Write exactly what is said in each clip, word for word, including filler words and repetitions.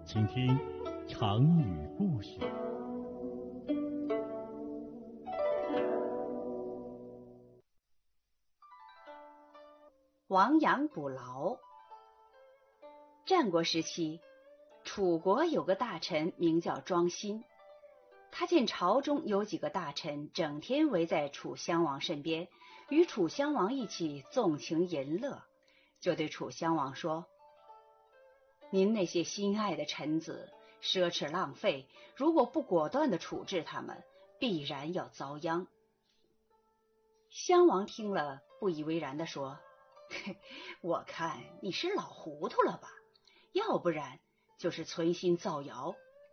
请听成语故事。 亡羊补牢。战国时期，楚国有个大臣名叫庄辛，他见朝中有几个大臣整天围在楚襄王身边，与楚襄王一起纵情淫乐，就对楚襄王说：您那些心爱的臣子奢侈浪费，如果不果断地处置他们，必然要遭殃。襄王听了不以为然地说：我看你是老糊涂了吧，要不然就是存心造谣。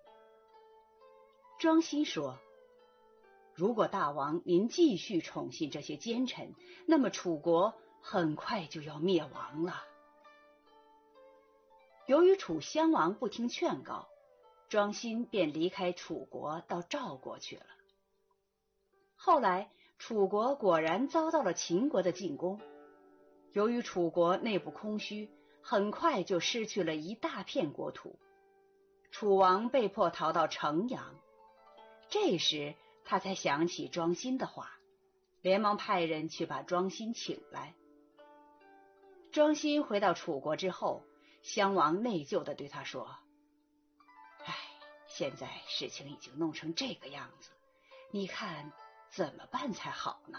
庄辛说：如果大王您继续宠信这些奸臣，那么楚国很快就要灭亡了。由于楚襄王不听劝告，庄辛便离开楚国到赵国去了。后来楚国果然遭到了秦国的进攻，由于楚国内部空虚，很快就失去了一大片国土，楚王被迫逃到城阳。这时他才想起庄辛的话，连忙派人去把庄辛请来。庄辛回到楚国之后，襄王内疚地对他说：唉，现在事情已经弄成这个样子，你看怎么办才好呢？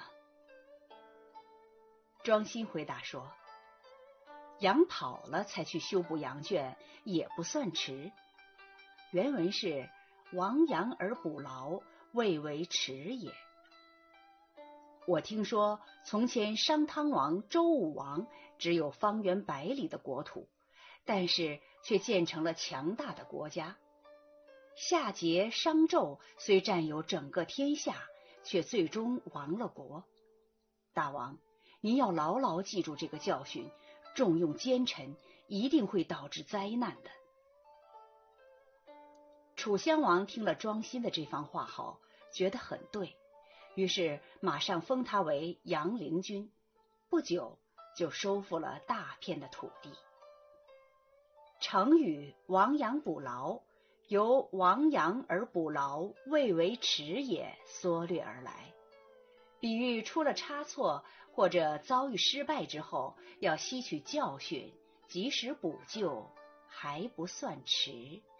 庄辛回答说：羊跑了才去修补羊圈，也不算迟。原文是亡羊而补牢，未为迟也。我听说从前商汤王、周武王只有方圆百里的国土，但是却建成了强大的国家。夏桀、商纣虽占有整个天下，却最终亡了国。大王，您要牢牢记住这个教训，重用奸臣一定会导致灾难的。楚襄王听了庄辛的这番话后，觉得很对，于是马上封他为阳陵君，不久就收复了大片的土地。成语亡羊补牢由亡羊而补牢，未为迟也缩略而来，比喻出了差错或者遭遇失败之后，要吸取教训，及时补救，还不算迟。